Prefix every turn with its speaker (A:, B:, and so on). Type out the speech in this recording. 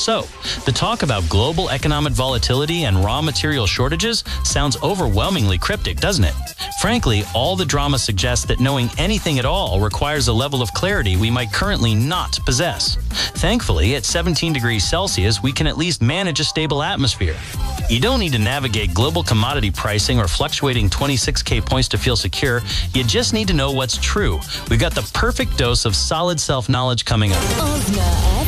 A: So, the talk about global economic volatility and raw material shortages sounds overwhelmingly cryptic, doesn't it? Frankly, all the drama suggests that knowing anything at all requires a level of clarity we might currently not possess. Thankfully, at 17 degrees Celsius, we can at least manage a stable atmosphere. You don't need to navigate global commodity pricing or fluctuating 26K points to feel secure. You just need to know what's true. We've got the perfect dose of solid self-knowledge coming up.